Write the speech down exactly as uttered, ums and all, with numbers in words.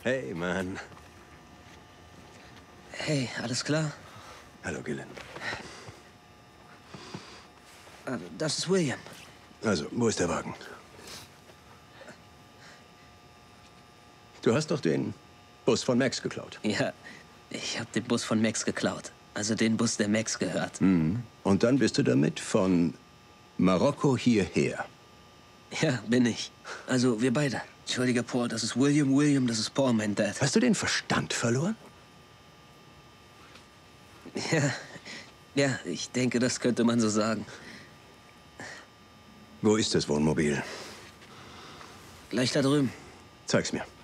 Hey, Mann. Hey, alles klar? Hallo, Gillen. Äh, Das ist William. Also, wo ist der Wagen? Du hast doch den Bus von Max geklaut. Ja, ich habe den Bus von Max geklaut. Also den Bus, der Max gehört. Mhm. Und dann bist du damit von Marokko hierher. Ja, bin ich. Also wir beide. Entschuldige, Paul, das ist William, William, das ist Paul, mein Dad. Hast du den Verstand verloren? Ja, ja, ich denke, das könnte man so sagen. Wo ist das Wohnmobil? Gleich da drüben. Zeig's mir.